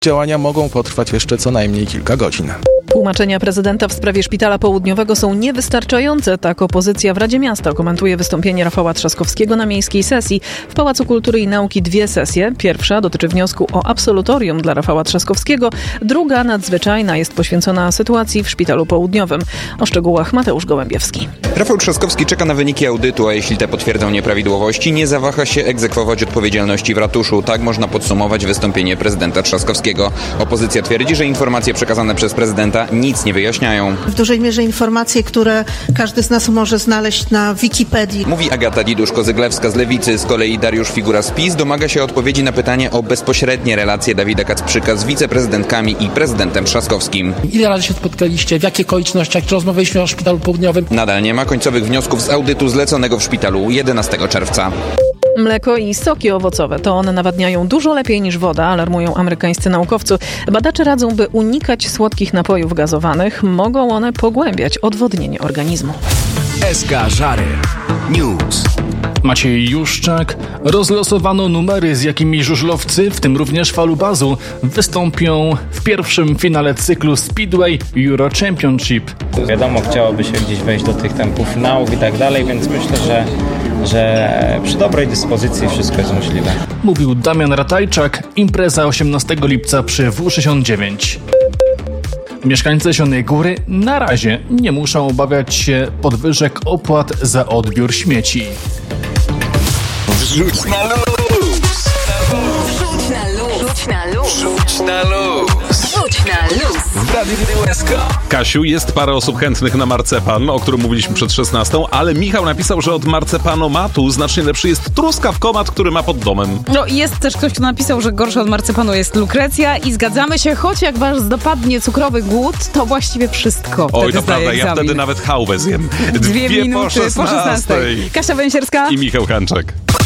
Działania mogą potrwać jeszcze co najmniej kilka godzin. Tłumaczenia prezydenta w sprawie Szpitala Południowego są niewystarczające. Tak opozycja w Radzie Miasta komentuje wystąpienie Rafała Trzaskowskiego na miejskiej sesji. W Pałacu Kultury i Nauki 2 sesje. Pierwsza dotyczy wniosku o absolutorium dla Rafała Trzaskowskiego. Druga, nadzwyczajna, jest poświęcona sytuacji w Szpitalu Południowym. O szczegółach Mateusz Gołębiewski. Rafał Trzaskowski czeka na wyniki audytu, a jeśli te potwierdzą nieprawidłowości, nie zawaha się egzekwować odpowiedzialności w ratuszu. Tak można podsumować wystąpienie prezydenta Trzaskowskiego. Opozycja twierdzi, że informacje przekazane przez prezydenta nic nie wyjaśniają. W dużej mierze informacje, które każdy z nas może znaleźć na Wikipedii. Mówi Agata Diduszko-Zyglewska z Lewicy. Z kolei Dariusz Figura z PiS domaga się odpowiedzi na pytanie o bezpośrednie relacje Dawida Kacprzyka z wiceprezydentkami i prezydentem Trzaskowskim. Ile razy się spotkaliście, w jakich okolicznościach, czy rozmawialiśmy o Szpitalu Południowym? Nadal nie ma końcowych wniosków z audytu zleconego w szpitalu 11 czerwca. Mleko i soki owocowe to one nawadniają dużo lepiej niż woda, alarmują amerykańscy naukowcy. Badacze radzą, by unikać słodkich napojów gazowanych. Mogą one pogłębiać odwodnienie organizmu. SK Żary News. Maciej Juszczak. Rozlosowano numery, z jakimi żużlowcy, w tym również falubazu, wystąpią w pierwszym finale cyklu Speedway Euro Championship. Wiadomo, chciałoby się gdzieś wejść do tych tempów finałów i tak dalej, więc myślę, że przy dobrej dyspozycji wszystko jest możliwe. Mówił Damian Ratajczak. Impreza 18 lipca przy W69. Mieszkańcy Zielonej Góry na razie nie muszą obawiać się podwyżek opłat za odbiór śmieci. Wrzuć na luz! Wrzuć na luz! Wrzuć na luz! Wrzuć na luz! Wrzuć na luz! W Radiu SK. Kasiu, jest parę osób chętnych na marcepan, o którym mówiliśmy przed 16, ale Michał napisał, że od marcepanomatu znacznie lepszy jest truskawkomat, który ma pod domem. No i jest też ktoś, kto napisał, że gorszy od marcepanu jest lukrecja i zgadzamy się, choć jak was dopadnie cukrowy głód, to właściwie wszystko. Oj, to prawda, ja wtedy nawet chałwę zjem. 2 minuty po 16. Kasia Węsierska i Michał Hanczek.